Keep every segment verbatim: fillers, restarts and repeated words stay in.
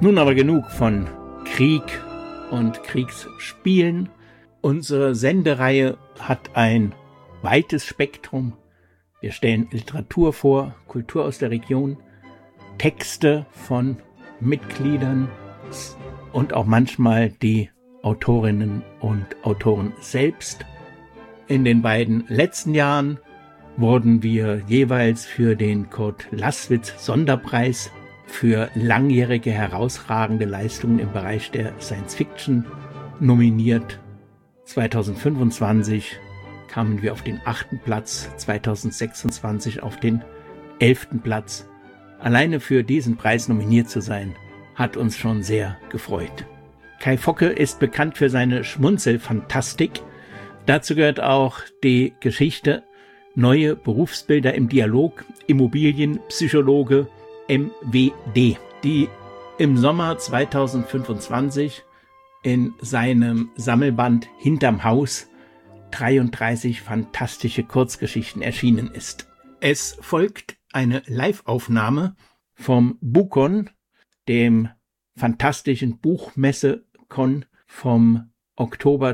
Nun aber genug von Krieg und Kriegsspielen. Unsere Sendereihe hat ein weites Spektrum. Wir stellen Literatur vor, Kultur aus der Region, Texte von Mitgliedern und auch manchmal die Autorinnen und Autoren selbst. In den beiden letzten Jahren wurden wir jeweils für den Kurt Laßwitz Sonderpreis für langjährige herausragende Leistungen im Bereich der Science Fiction nominiert. zweitausendfünfundzwanzig kamen wir auf den achten Platz, zweitausendsechsundzwanzig auf den elften Platz. Alleine für diesen Preis nominiert zu sein, hat uns schon sehr gefreut. Kai Focke ist bekannt für seine Schmunzelfantastik. Dazu gehört auch die Geschichte Neue Berufsbilder im Dialog, Immobilienpsychologe M W D, die im Sommer zweitausendfünfundzwanzig in seinem Sammelband Hinterm Haus dreiunddreißig fantastische Kurzgeschichten erschienen ist. Es folgt eine Live-Aufnahme vom BuCon, dem fantastischen Buchmesse-Con vom Oktober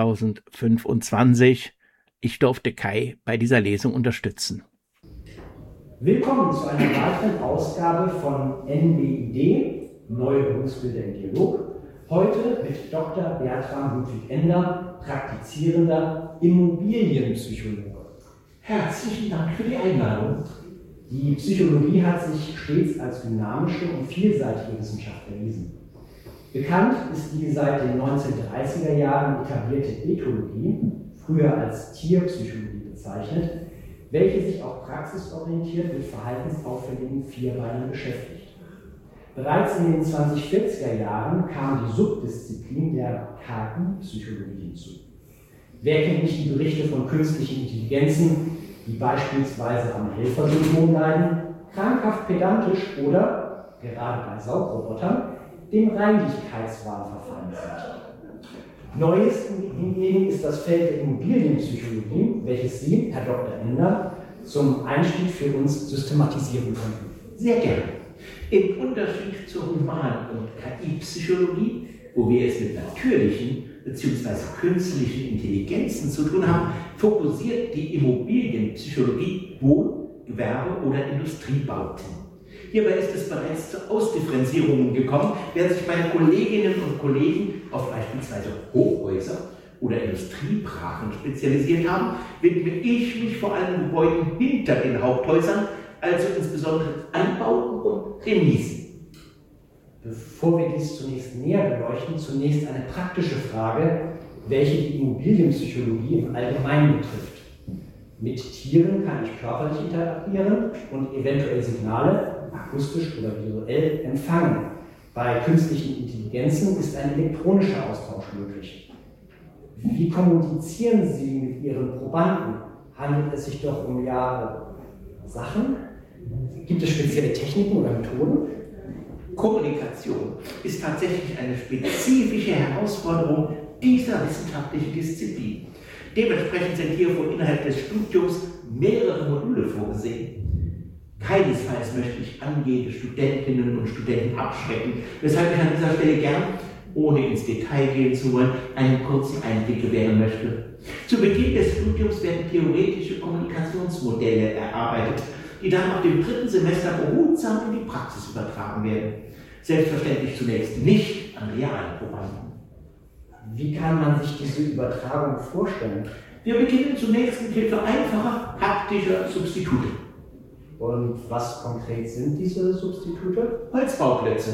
zweitausendfünfundzwanzig. Ich durfte Kai bei dieser Lesung unterstützen. Willkommen zu einer weiteren Ausgabe von N B I D, Neue Berufsbilder im Dialog. Heute mit Doktor Bertram Ludwig Ender, praktizierender Immobilienpsychologe. Herzlichen Dank für die Einladung. Die Psychologie hat sich stets als dynamische und vielseitige Wissenschaft erwiesen. Bekannt ist die seit den neunzehnhundertdreißiger Jahren etablierte Ethologie, früher als Tierpsychologie bezeichnet, welche sich auch praxisorientiert mit verhaltensauffälligen Vierbeinern beschäftigt. Bereits in den zwanzig-vierziger Jahren kam die Subdisziplin der K I-Psychologie hinzu. Wer kennt nicht die Berichte von künstlichen Intelligenzen, die beispielsweise am Helfersyndrom leiden, krankhaft pedantisch oder, gerade bei Saugrobotern, dem Reinlichkeitswahn verfallen sind. Neues hingegen ist das Feld der Immobilienpsychologie, welches Sie, Herr Doktor Ender, zum Einstieg für uns systematisieren könnten. Sehr gerne. Im Unterschied zur Human- und K I-Psychologie, wo wir es mit natürlichen bzw. künstlichen Intelligenzen zu tun haben, fokussiert die Immobilienpsychologie Wohn-, Gewerbe- oder Industriebauten. Hierbei ist es bereits zu Ausdifferenzierungen gekommen, während sich meine Kolleginnen und Kollegen auf beispielsweise Hochhäuser oder Industriebrachen spezialisiert haben, widme ich mich vor allem Gebäuden hinter den Haupthäusern, also insbesondere Anbauten und Remisen. Bevor wir dies zunächst näher beleuchten, zunächst eine praktische Frage, welche die Immobilienpsychologie im Allgemeinen betrifft. Mit Tieren kann ich körperlich interagieren und eventuell Signale, akustisch oder visuell, empfangen. Bei künstlichen Intelligenzen ist ein elektronischer Austausch möglich. Wie kommunizieren Sie mit Ihren Probanden? Handelt es sich doch um ja, Sachen? Gibt es spezielle Techniken oder Methoden? Kommunikation ist tatsächlich eine spezifische Herausforderung dieser wissenschaftlichen Disziplin. Dementsprechend sind hierfür innerhalb des Studiums mehrere Module vorgesehen. Keinesfalls möchte ich angehende Studentinnen und Studenten abschrecken, weshalb ich an dieser Stelle gern, ohne ins Detail gehen zu wollen, einen kurzen Einblick gewähren möchte. Zu Beginn des Studiums werden theoretische Kommunikationsmodelle erarbeitet, die dann ab dem dritten Semester behutsam in die Praxis übertragen werden. Selbstverständlich zunächst nicht an realen Probanden. Wie kann man sich diese Übertragung vorstellen? Wir beginnen zunächst mit Hilfe einfacher haptischer Substitute. Und was konkret sind diese Substitute? Holzbauplätze.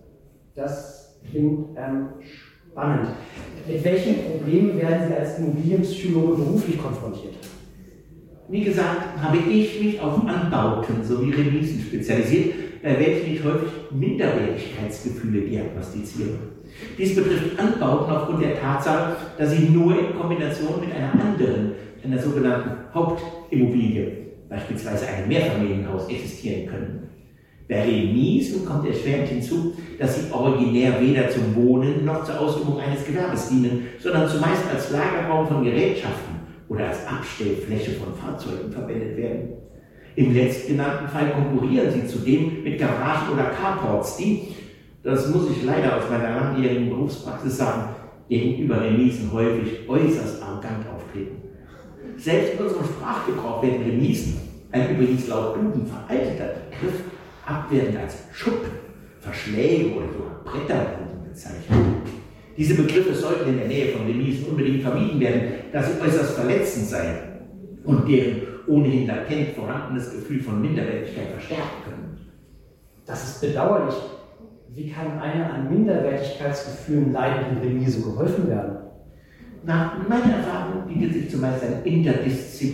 Das klingt ähm, spannend. Mit welchen Problemen werden Sie als Immobilienpsychologe beruflich konfrontiert? Wie gesagt, habe ich mich auf Anbauten sowie Remisen spezialisiert, bei welchen ich häufig Minderwertigkeitsgefühle diagnostiziere. Dies betrifft Anbauten aufgrund der Tatsache, dass sie nur in Kombination mit einer anderen, einer sogenannten Hauptimmobilie, beispielsweise einem Mehrfamilienhaus, existieren können. Bei Remisen kommt erschwerend hinzu, dass sie originär weder zum Wohnen noch zur Ausübung eines Gewerbes dienen, sondern zumeist als Lagerraum von Gerätschaften oder als Abstellfläche von Fahrzeugen verwendet werden. Im letztgenannten Fall konkurrieren sie zudem mit Garagen oder Carports, die, Das muss ich leider aus meiner langjährigen Berufspraxis sagen, gegenüber Remisen häufig äußerst arrogant auftreten. Selbst in unserem Sprachgebrauch werden Remisen, ein übrigens laut Duden veralteter Begriff, abwertend als Schuppen, Verschläge oder sogar Bretterbuden bezeichnet. Diese Begriffe sollten in der Nähe von Remisen unbedingt vermieden werden, da sie äußerst verletzend seien und deren ohnehin latent vorhandenes Gefühl von Minderwertigkeit verstärken können. Das ist bedauerlich. Wie kann einer an Minderwertigkeitsgefühlen leidenden Remisen geholfen werden? Nach meiner Erfahrung bietet sich zumeist ein interdisziplinäres